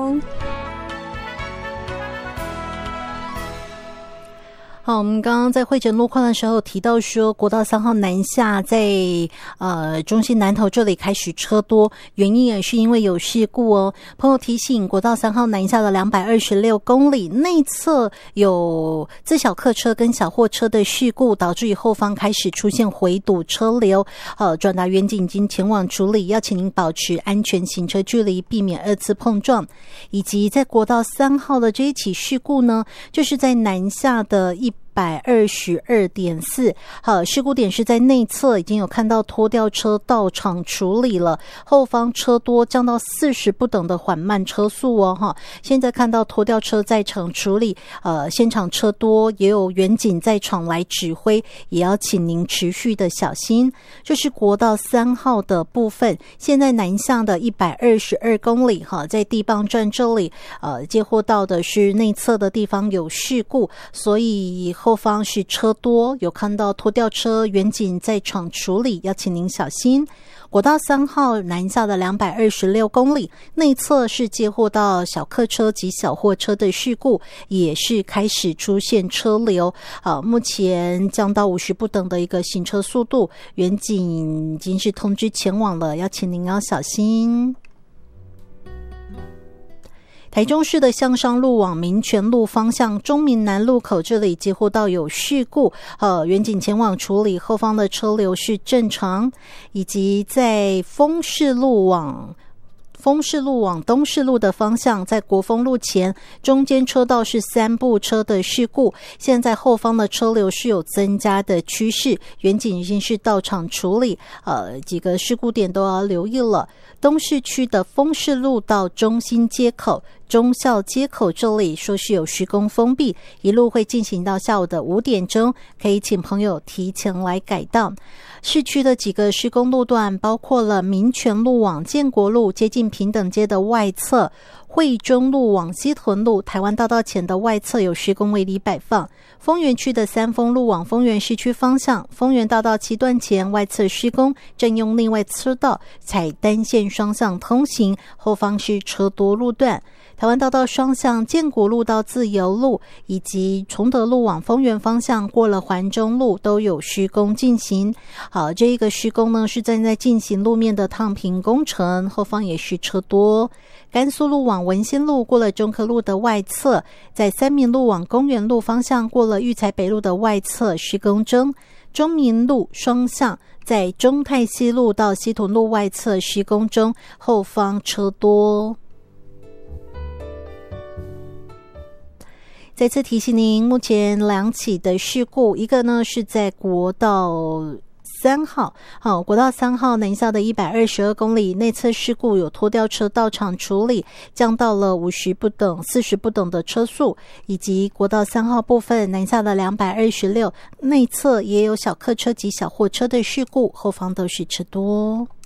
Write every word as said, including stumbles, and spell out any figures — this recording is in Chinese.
好，我们刚刚在会诊路况的时候提到说，国道三号南下在呃中心南投这里开始车多，原因也是因为有事故哦。朋友提醒，国道三号南下的两百二十六公里内侧有自小客车跟小货车的事故，导致于后方开始出现回堵车流。呃，转达员警已经前往处理，要请您保持安全行车距离，避免二次碰撞。以及在国道三号的这一起事故呢，就是在南下的一。一百二十二点四， 好，事故点是在内侧，已经有看到拖吊车到场处理了，后方车多降到四十不等的缓慢车速哦，哈，现在看到拖吊车在场处理，呃，现场车多，也有员警在场来指挥，也要请您持续的小心。这是国道三号的部分，现在南向的一百二十二公里，哈，在地磅站这里，呃，接获到的是内侧的地方有事故，所以后方是车多，有看到拖吊车，员警在场处理，要请您小心。国道三号南下的两百二十六公里，内侧是接获到小客车及小货车的事故，也是开始出现车流。好，目前降到五十不等的一个行车速度，员警已经是通知前往了，要请您要小心。台中市的向上路往民权路方向中民南路口这里接获到有事故，呃，员警前往处理，后方的车流是正常，以及在丰市路往丰市路往东市路的方向，在国丰路前中间车道是三部车的事故，现在后方的车流是有增加的趋势，员警已经是到场处理，呃，几个事故点都要留意了。东市区的丰市路到中心街口、忠孝街口这里说是有施工封闭，一路会进行到下午的五点钟，可以请朋友提前来改道。市区的几个施工路段包括了民权路往建国路接近平等街的外侧，惠中路往西屯路台湾大道前的外侧有施工围篱摆放，丰原区的三丰路往丰原市区方向，丰原大道七段前外侧施工，正用另外车道采单线双向通行，后方是车多路段。台湾大道双向建国路到自由路以及崇德路往丰原方向过了环中路都有施工进行。好，这一个施工呢是正在进行路面的烫平工程，后方也是车多。甘肃路往文心路过了中科路的外侧，在三民路往公园路方向过了育才北路的外侧施工中。中民路双向在中泰西路到西屯路外侧施工中，后方车多。再次提醒您，目前两起的事故，一个呢是在国道三号，好，国道三号南下的一百二十二公里内侧事故，有拖吊车到场处理，降到了五十不等、四十不等的车速，以及国道三号部分南下的两百二十六内侧也有小客车及小货车的事故，后方都是车多。